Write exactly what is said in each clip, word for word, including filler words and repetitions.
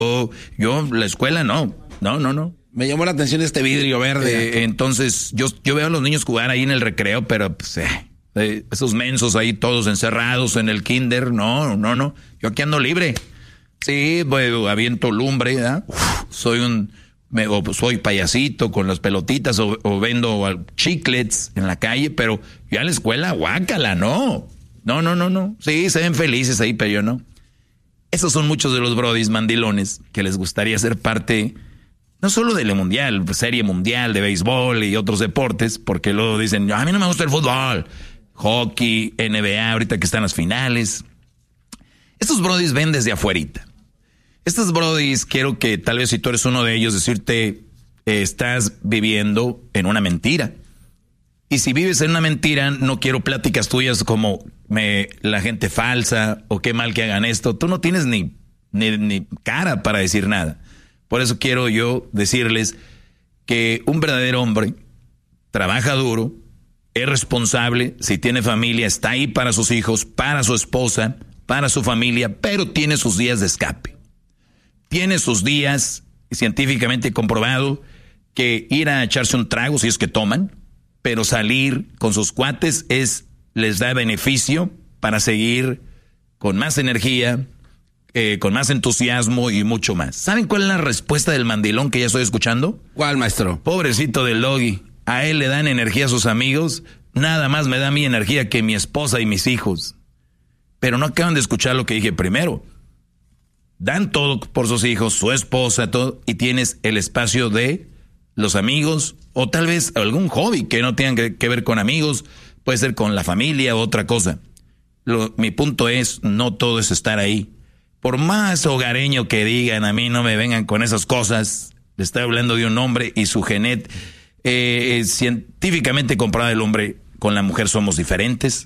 Yo, la escuela, no. No, no, no. Me llamó la atención este vidrio verde. Eh, entonces, yo, yo veo a los niños jugar ahí en el recreo, pero pues, eh, eh, esos mensos ahí todos encerrados en el kinder. No, no, no. Yo aquí ando libre. Sí, pues, aviento lumbre, ¿verdad? Soy un... Me, o soy payasito con las pelotitas o, o vendo chiclets en la calle, pero yo a la escuela, guácala, no. No, no, no, no. Sí, se ven felices ahí, pero yo no. Esos son muchos de los brodis mandilones que les gustaría ser parte, no solo de la mundial, serie mundial de béisbol y otros deportes, porque luego dicen, a mí no me gusta el fútbol, hockey, N B A, ahorita que están las finales. Estos brodis ven desde afuerita. Estos brodis, quiero que tal vez si tú eres uno de ellos, decirte, eh, estás viviendo en una mentira. Y si vives en una mentira, no quiero pláticas tuyas como me, la gente falsa o qué mal que hagan esto. Tú no tienes ni, ni, ni cara para decir nada. Por eso quiero yo decirles que un verdadero hombre trabaja duro, es responsable, si tiene familia, está ahí para sus hijos, para su esposa, para su familia, pero tiene sus días de escape. Tiene sus días, científicamente comprobado, que ir a echarse un trago, si es que toman, pero salir con sus cuates es, les da beneficio para seguir con más energía, eh, con más entusiasmo y mucho más. ¿Saben cuál es la respuesta del mandilón que ya estoy escuchando? ¿Cuál, maestro? Pobrecito del Doggy. A él le dan energía a sus amigos, nada más me da mi energía que mi esposa y mis hijos. Pero no acaban de escuchar lo que dije primero. Dan todo por sus hijos, su esposa, todo, y tienes el espacio de los amigos, o tal vez algún hobby que no tenga que, que ver con amigos, puede ser con la familia o otra cosa. Lo, mi punto es, no todo es estar ahí. Por más hogareño que digan, a mí no me vengan con esas cosas, le estoy hablando de un hombre y su genet, eh, científicamente comprobado, el hombre con la mujer somos diferentes,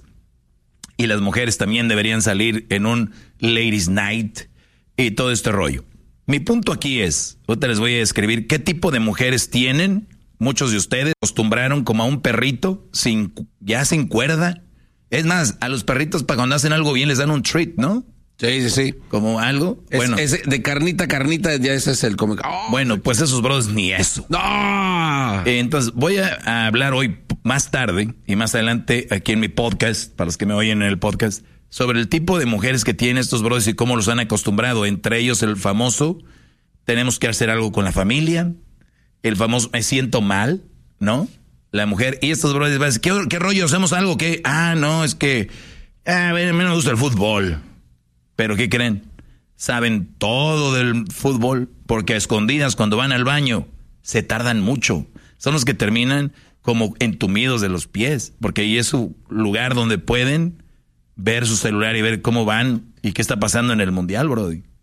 y las mujeres también deberían salir en un ladies night, y todo este rollo. Mi punto aquí es, ahorita les voy a describir qué tipo de mujeres tienen. Muchos de ustedes acostumbraron como a un perrito, sin, ya sin cuerda. Es más, a los perritos para cuando hacen algo bien les dan un treat, ¿no? Sí, sí, sí. Como algo. Es, bueno, es de carnita, carnita, ya ese es el como... Oh, bueno, pues esos bros ni eso. ¡No! Eh, entonces voy a, a hablar hoy más tarde y más adelante aquí en mi podcast, para los que me oyen en el podcast, sobre el tipo de mujeres que tienen estos brothers y cómo los han acostumbrado. Entre ellos el famoso, tenemos que hacer algo con la familia. El famoso, me siento mal, ¿no? La mujer, y estos brothers van a decir, ¿qué, qué rollo? ¿Hacemos algo? ¿Qué? Ah, no, es que, ah, a mí no me gusta el fútbol. ¿Pero qué creen? Saben todo del fútbol, porque a escondidas cuando van al baño se tardan mucho. Son los que terminan como entumidos de los pies, porque ahí es su lugar donde pueden ver su celular y ver cómo van y qué está pasando en el mundial, brody.